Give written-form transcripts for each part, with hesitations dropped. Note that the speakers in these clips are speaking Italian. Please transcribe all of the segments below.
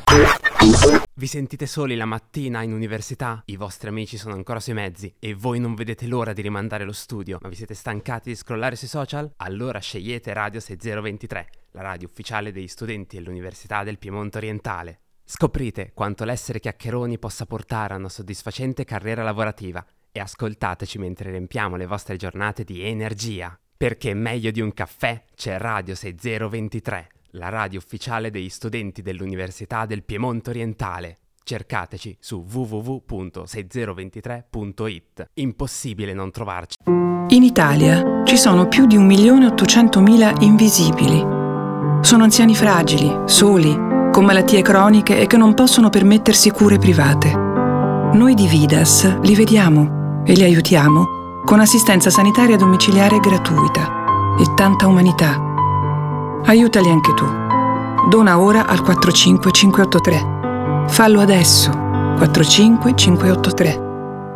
Vi sentite soli la mattina in università? I vostri amici sono ancora sui mezzi e voi non vedete l'ora di rimandare lo studio, ma vi siete stancati di scrollare sui social? Allora scegliete Radio 6023, la radio ufficiale degli studenti dell'Università del Piemonte Orientale. Scoprite quanto l'essere chiacchieroni possa portare a una soddisfacente carriera lavorativa e ascoltateci mentre riempiamo le vostre giornate di energia. Perché meglio di un caffè c'è Radio 6023. La radio ufficiale degli studenti dell'Università del Piemonte Orientale. Cercateci su www.6023.it. Impossibile non trovarci. In Italia ci sono più di 1.800.000 invisibili. Sono anziani fragili, soli, con malattie croniche e che non possono permettersi cure private. Noi di Vidas li vediamo e li aiutiamo con assistenza sanitaria domiciliare gratuita e tanta umanità. Aiutali anche tu. Dona ora al 45583. Fallo adesso. 45583.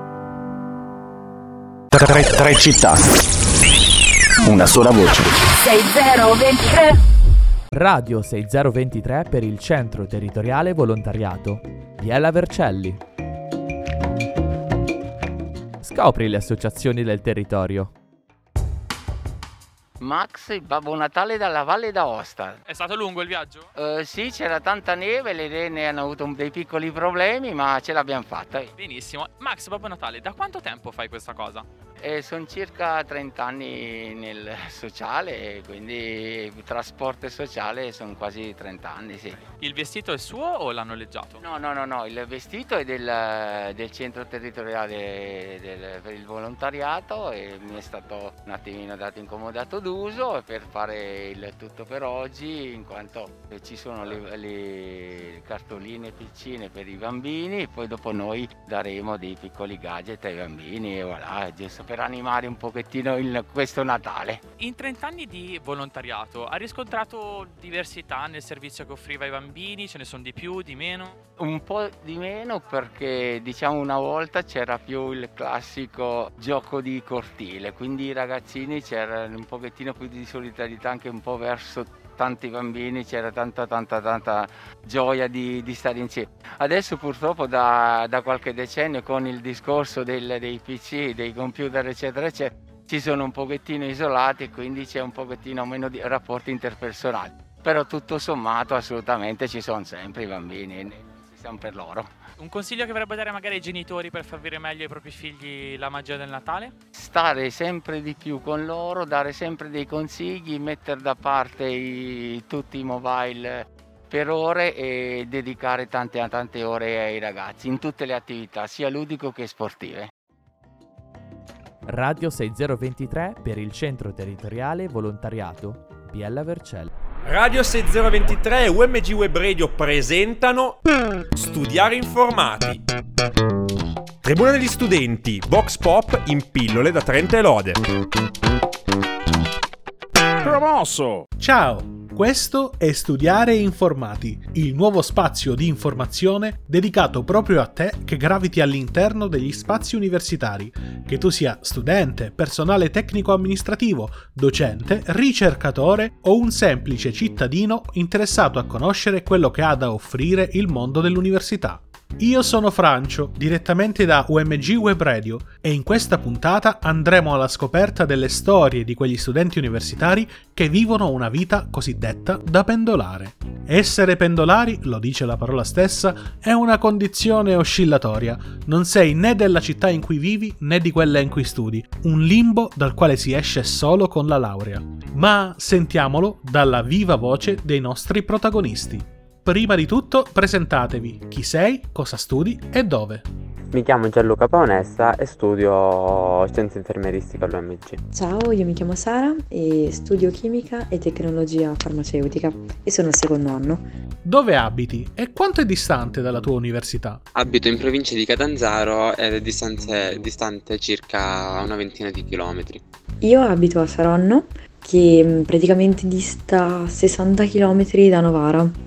Tre città. Una sola voce. 6023. Radio 6023 per il Centro Territoriale Volontariato. Biella Vercelli. Scopri le associazioni del territorio. Max, il Babbo Natale dalla Valle d'Aosta. È stato lungo il viaggio? Sì, c'era tanta neve, le rene hanno avuto dei piccoli problemi, ma ce l'abbiamo fatta. Benissimo. Max, Babbo Natale, da quanto tempo fai questa cosa? Sono circa 30 anni nel sociale, quindi trasporto e sociale sono quasi 30 anni, sì. Il vestito è suo o l'hanno noleggiato? No, il vestito è del centro territoriale per il volontariato e mi è stato un attimino dato in comodato d'uso per fare il tutto per oggi, in quanto ci sono le cartoline piccine per i bambini, poi dopo noi daremo dei piccoli gadget ai bambini e voilà, giusto per animare un pochettino questo Natale. In 30 anni di volontariato hai riscontrato diversità nel servizio che offriva ai bambini? Ce ne sono di più, di meno? Un po' di meno perché diciamo una volta c'era più il classico gioco di cortile, quindi i ragazzini c'era un pochettino più di solidarietà anche un po' verso tanti bambini, c'era tanta gioia di stare insieme. Adesso purtroppo da qualche decennio con il discorso dei PC, dei computer eccetera ci sono un pochettino isolati e quindi c'è un pochettino meno di rapporti interpersonali, però tutto sommato assolutamente ci sono sempre i bambini, ci siamo per loro. Un consiglio che vorrebbe dare magari ai genitori per far vivere meglio ai propri figli la magia del Natale? Stare sempre di più con loro, dare sempre dei consigli, mettere da parte tutti i mobile per ore e dedicare tante ore ai ragazzi in tutte le attività, sia ludico che sportive. Radio 6023 per il Centro Territoriale Volontariato. Biella Vercelli. Radio 6023 e UMG Web Radio presentano Studiare Informati. Tribuna degli studenti, Vox Pop in pillole da Trento e Lode. Promosso! Ciao! Questo è Studiare Informati, il nuovo spazio di informazione dedicato proprio a te che graviti all'interno degli spazi universitari, che tu sia studente, personale tecnico-amministrativo, docente, ricercatore o un semplice cittadino interessato a conoscere quello che ha da offrire il mondo dell'università. Io sono Francio, direttamente da UMG Web Radio, e in questa puntata andremo alla scoperta delle storie di quegli studenti universitari che vivono una vita cosiddetta da pendolare. Essere pendolari, lo dice la parola stessa, è una condizione oscillatoria. Non sei né della città in cui vivi né di quella in cui studi, un limbo dal quale si esce solo con la laurea. Ma sentiamolo dalla viva voce dei nostri protagonisti. Prima di tutto, presentatevi. Chi sei, cosa studi e dove? Mi chiamo Gianluca Paonessa e studio scienze infermieristiche all'UMG. Ciao, io mi chiamo Sara e studio chimica e tecnologia farmaceutica e sono al secondo anno. Dove abiti e quanto è distante dalla tua università? Abito in provincia di Catanzaro ed è distante circa una ventina di chilometri. Io abito a Saronno, che praticamente dista 60 km da Novara.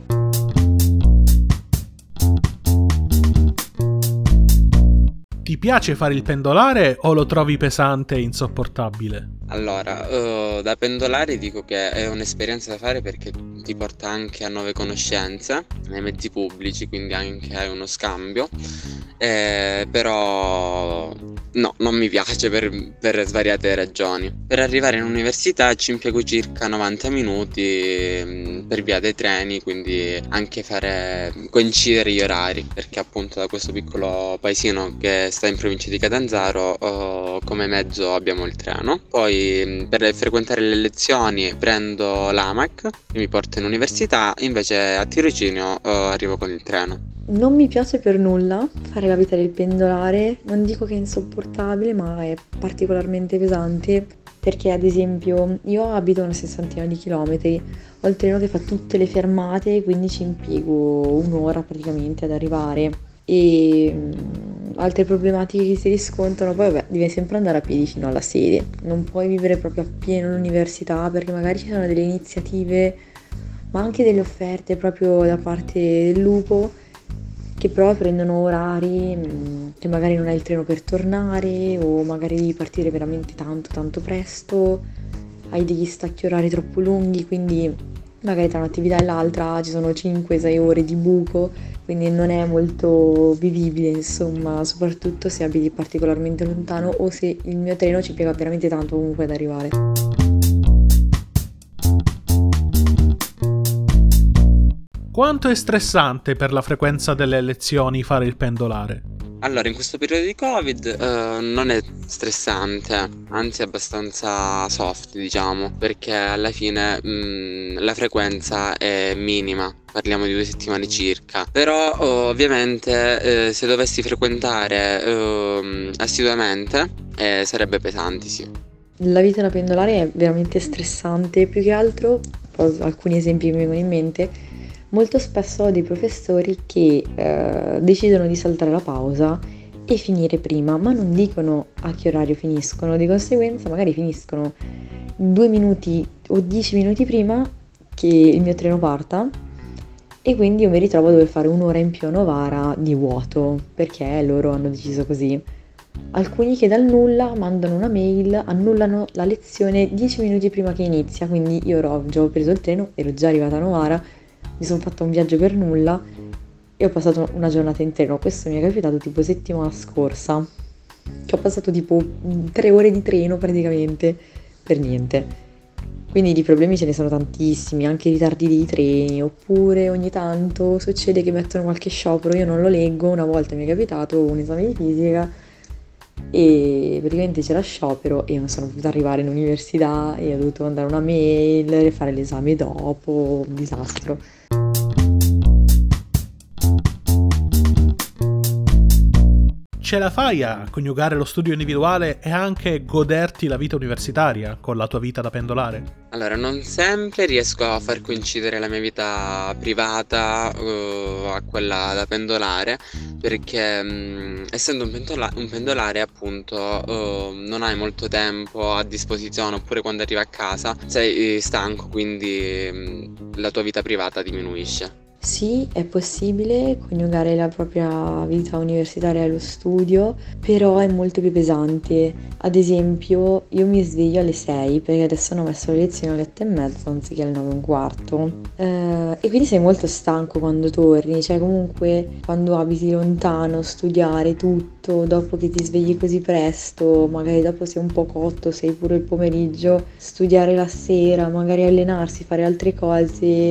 Ti piace fare il pendolare o lo trovi pesante e insopportabile? Allora, da pendolare dico che è un'esperienza da fare perché ti porta anche a nuove conoscenze nei mezzi pubblici, quindi anche hai uno scambio, però no, non mi piace per svariate ragioni. Per arrivare in università ci impiego circa 90 minuti per via dei treni, quindi anche fare coincidere gli orari, perché appunto da questo piccolo paesino che sta in provincia di Catanzaro come mezzo abbiamo il treno. Poi per frequentare le lezioni prendo l'AMAC che mi porta in università, invece a tirocinio arrivo con il treno. Non mi piace per nulla fare la vita del pendolare, non dico che è insopportabile, ma è particolarmente pesante perché ad esempio io abito a una sessantina di chilometri, ho il treno che fa tutte le fermate, quindi ci impiego un'ora praticamente ad arrivare e altre problematiche che si riscontrano, poi vabbè, devi sempre andare a piedi fino alla sede, non puoi vivere proprio appieno l'università perché magari ci sono delle iniziative ma anche delle offerte proprio da parte del lupo che però prendono orari che magari non hai il treno per tornare o magari devi partire veramente tanto presto, hai degli stacchi orari troppo lunghi, quindi magari tra un'attività e l'altra ci sono 5-6 ore di buco, quindi non è molto vivibile, insomma, soprattutto se abiti particolarmente lontano o se il mio treno ci piega veramente tanto comunque ad arrivare. Quanto è stressante per la frequenza delle lezioni fare il pendolare? Allora, in questo periodo di Covid non è stressante, anzi è abbastanza soft, diciamo, perché alla fine la frequenza è minima, parliamo di 2 settimane circa, però ovviamente se dovessi frequentare assiduamente sarebbe pesante, sì. La vita da pendolare è veramente stressante, più che altro, alcuni esempi mi vengono in mente. Molto spesso ho dei professori che decidono di saltare la pausa e finire prima, ma non dicono a che orario finiscono, di conseguenza magari finiscono 2 minuti o 10 minuti prima che il mio treno parta e quindi io mi ritrovo a dover fare un'ora in più a Novara di vuoto, perché loro hanno deciso così. Alcuni che dal nulla mandano una mail, annullano la lezione 10 minuti prima che inizia, quindi io ero già preso il treno, ero già arrivata a Novara, mi sono fatta un viaggio per nulla e ho passato una giornata in treno. Questo mi è capitato tipo settimana scorsa, che ho passato tipo 3 ore di treno praticamente per niente. Quindi di problemi ce ne sono tantissimi, anche ritardi dei treni, oppure ogni tanto succede che mettono qualche sciopero, io non lo leggo. Una volta mi è capitato un esame di fisica e praticamente c'era sciopero e non sono potuta arrivare in università e ho dovuto mandare una mail e fare l'esame dopo, un disastro. Ce la fai a coniugare lo studio individuale e anche goderti la vita universitaria con la tua vita da pendolare? Allora, non sempre riesco a far coincidere la mia vita privata a quella da pendolare, perché essendo un pendolare appunto non hai molto tempo a disposizione, oppure quando arrivi a casa sei stanco, quindi la tua vita privata diminuisce. Sì, è possibile coniugare la propria vita universitaria e lo studio, però è molto più pesante. Ad esempio, io mi sveglio alle 6 perché adesso hanno messo le lezioni alle 8:30 anziché alle 9:15. E quindi sei molto stanco quando torni, cioè comunque quando abiti lontano, studiare tutto, dopo che ti svegli così presto, magari dopo sei un po' cotto, sei pure il pomeriggio, studiare la sera, magari allenarsi, fare altre cose,